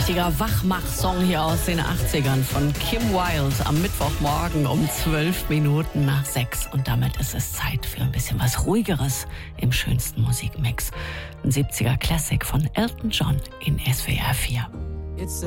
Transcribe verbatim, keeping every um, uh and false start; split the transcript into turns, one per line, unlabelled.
richtiger Wachmach-Song hier aus den achtzigern von Kim Wilde am Mittwochmorgen um zwölf Minuten nach sechs. Und damit ist es Zeit für ein bisschen was Ruhigeres im schönsten Musikmix. Ein siebziger Classic von Elton John in S W R vier.
It's